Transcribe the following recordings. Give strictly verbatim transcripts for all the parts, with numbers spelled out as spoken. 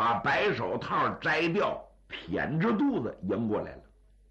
把白手套摘掉，腆着肚子迎过来了。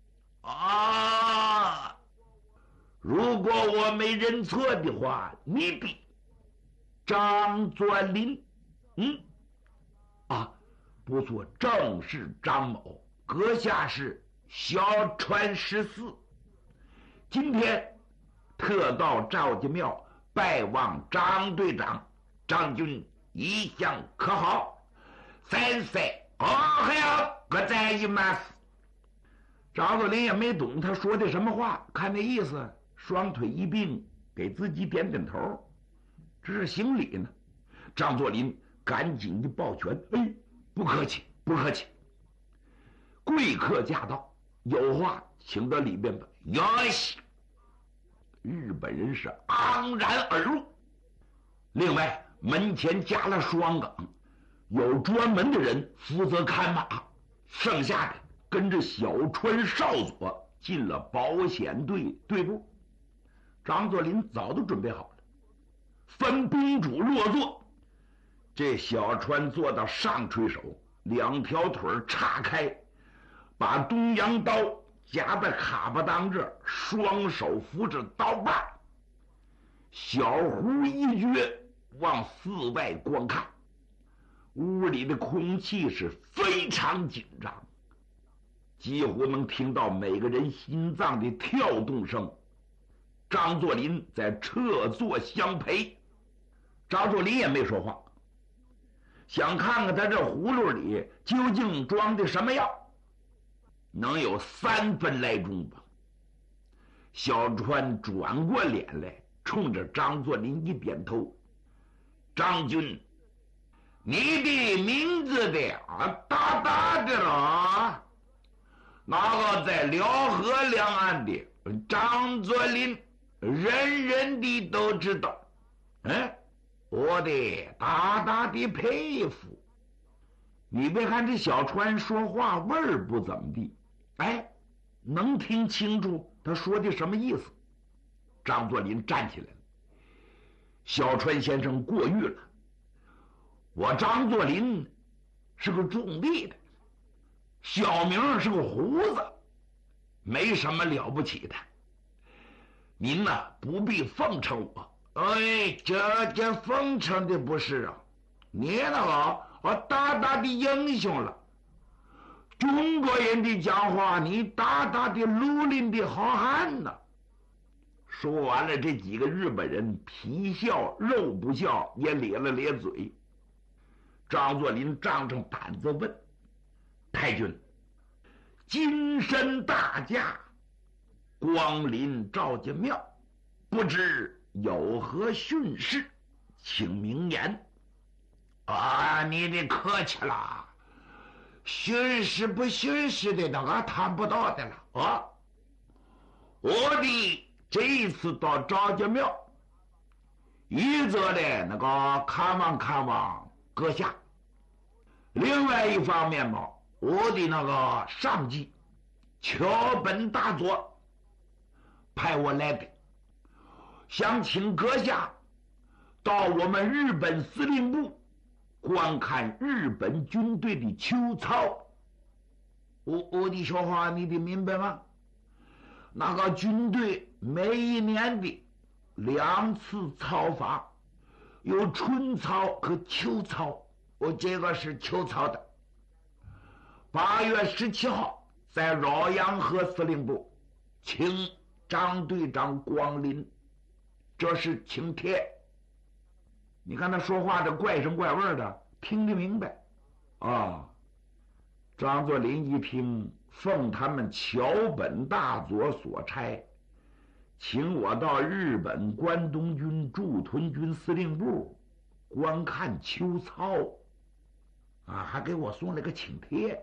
啊！如果我没认错的话，你比张作霖，嗯，啊，不错，正是张某，阁下是小川十四。今天特到赵家庙拜望张队长，张军一向可好？三岁哦，还要我在一马斯。张作霖也没懂他说的什么话，看那意思，双腿一并给自己点点头，这是行礼呢。张作霖赶紧的抱拳，哎，不客气，不客气。贵客驾到，有话请到里边吧。哟西，日本人是昂然而入。另外，门前加了双岗，有专门的人负责看马，剩下的跟着小川少佐进了保险队队部。张作霖早都准备好了，分宾主落座。这小川坐到上垂手，两条腿岔开，把东洋刀夹在卡巴裆这儿，双手扶着刀把，小胡一撅，往四外观看。屋里的空气是非常紧张，几乎能听到每个人心脏的跳动声。张作霖在侧坐相陪，张作霖也没说话，想看看他这葫芦里究竟装的什么药，能有三分来钟吧。小川转过脸来，冲着张作霖一点头：“张军，你的名字的啊，大大的了，那个在辽河两岸的张作霖，人人的都知道。嗯，我的大大的佩服。你别看这小川说话味儿不怎么地，哎，能听清楚他说的什么意思。”张作霖站起来了：“小川先生过誉了，我张作霖是个种地的，小名是个胡子，没什么了不起的。您呢不必奉承我。哎，这这奉承的不是啊，你那个我大大的英雄了。中国人的讲话，你大大的绿林的好汉呢。”说完了，这几个日本人皮笑肉不笑，也咧了咧嘴。张作霖仗着胆子问：“太君，金身大驾光临赵家庙，不知有何训示，请明言。”啊，你得客气啦，训示不训示的那个谈不到的了啊。我的这一次到赵家庙，一则的那个看望看望阁下，另外一方面嘛，我的那个上级桥本大佐派我来的，想请阁下到我们日本司令部观看日本军队的秋操。我我的说话你得明白吗？那个军队每一年的两次操法，有春操和秋操，我这个是秋操的。八月十七号在饶阳河司令部，请张队长光临，这是请帖。你看他说话这怪声怪味的，听得明白啊。张作霖一听，奉他们桥本大佐所差，请我到日本关东军驻屯军司令部观看秋操啊，还给我送了个请帖。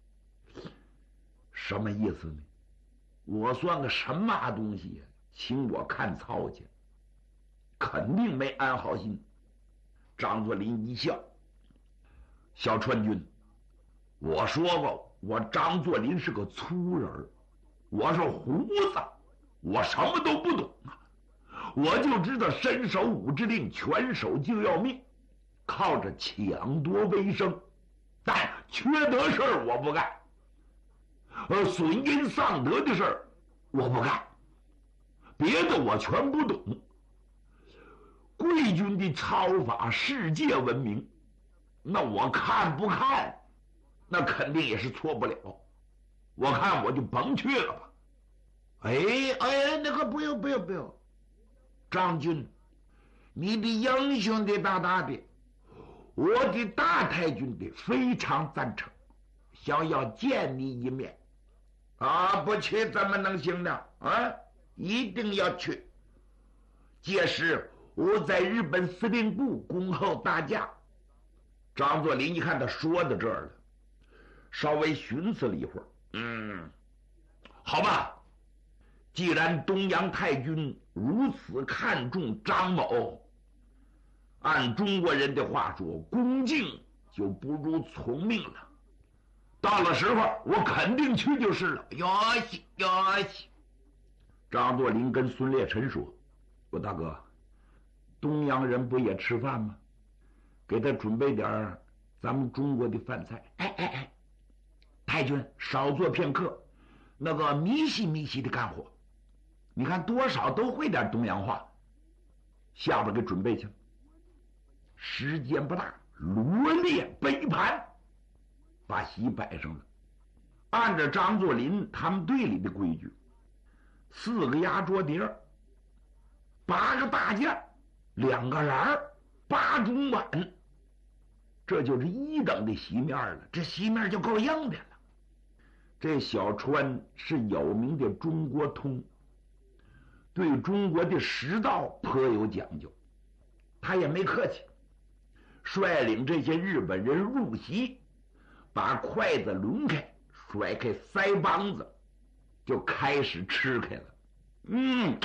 什么意思呢？我算个什么东西呀？请我看操去，肯定没安好心。张作霖一笑：“小川军，我说过，我张作霖是个粗人，我是胡子，我什么都不懂啊，我就知道伸手五指令，拳手就要命，靠着抢夺为生。 但缺德事儿我不干，呃，损阴丧德的事儿我不干，别的我全不懂。贵军的操法世界闻名，那我看不看，那肯定也是错不了。我看我就甭去了吧。哎哎，那个不用不用不用，张军，你的英雄的大大的，我的大太君的非常赞成，想要见你一面。啊，不去怎么能行呢？啊，一定要去。届时我在日本司令部恭候大驾。张作霖一看他说到这儿了，稍微寻思了一会儿，嗯，好吧，既然东洋太君如此看重张某，按中国人的话说，恭敬就不如从命了。到了时候我肯定去就是了。哟西哟西。张作霖跟孙烈臣说，我大哥，东洋人不也吃饭吗？给他准备点咱们中国的饭菜。哎哎哎，太君少做片刻，那个密西密西的干活，你看多少都会点东洋话，下边给准备去。时间不大，罗列杯盘，把席摆上了。按照张作霖他们队里的规矩，四个压桌碟，八个大件，两个篮，八种碗，这就是一等的席面了。这席面就够硬的了。这小川是有名的中国通，对中国的食道颇有讲究，他也没客气，率领这些日本人入席，把筷子抡开，甩开腮帮子，就开始吃开了。嗯，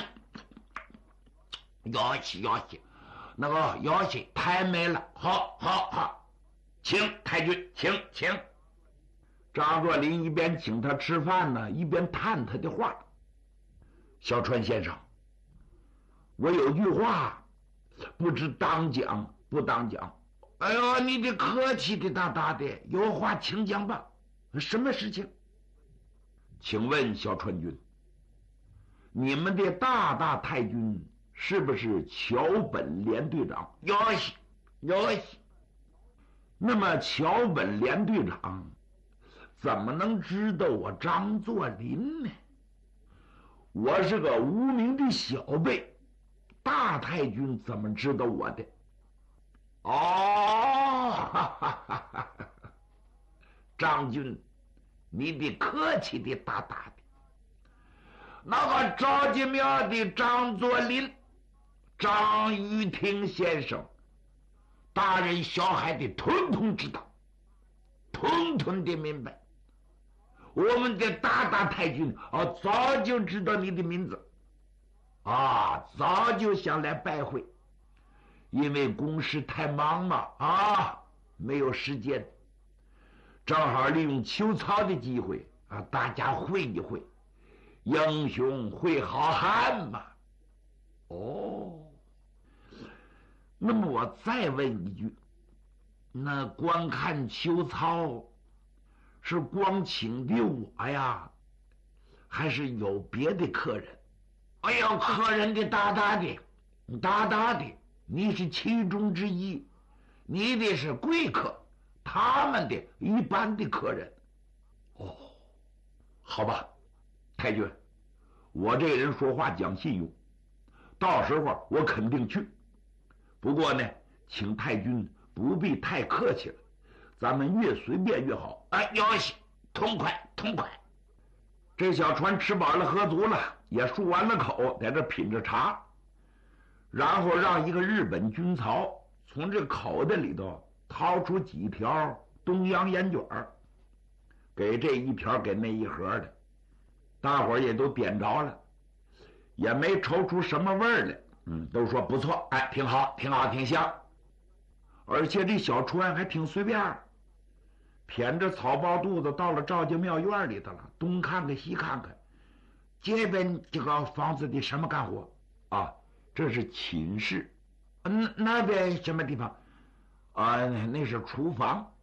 要西要西，那个要西太美了，好好好，请太君，请请。张作霖一边请他吃饭呢，一边探他的话。小川先生，我有句话不知当讲不当讲。哎呦，你的客气的大大的，有话请讲吧。什么事情？请问小川君，你们的大大太君是不是桥本连队长？有喜有喜。那么桥本连队长怎么能知道我张作霖呢？我是个无名的小辈，大太君怎么知道我的？哦，哈哈哈哈，张军，你的客气的大大的。那个赵家庙的张作霖，张玉婷先生，大人小孩的统统知道，统统的明白。我们的大大太君啊，早就知道你的名字，啊，早就想来拜会。因为公事太忙嘛，啊，没有时间，正好利用秋操的机会啊，大家会一会，英雄会好汉嘛。哦，那么我再问一句，那光看秋操是光请的我呀，还是有别的客人？哎呀，客人的大大的大大的，你是其中之一，你的是贵客，他们的一般的客人。哦，好吧，太君，我这人说话讲信用，到时候我肯定去。不过呢，请太君不必太客气了，咱们越随便越好。哎，有喜，痛快痛快。这小船吃饱了喝足了，也漱完了口，在这品着茶，然后让一个日本军曹从这口袋里头掏出几条东洋烟卷，给这一瓢给那一盒的，大伙儿也都点着了，也没抽出什么味儿来。嗯，都说不错，哎，挺好，挺好，挺香。而且这小川还挺随便，谝着草包肚子到了赵家庙院里头了，东看看西看看，这边这个房子的什么干活啊？这是寝室，嗯，那边什么地方啊？那是厨房。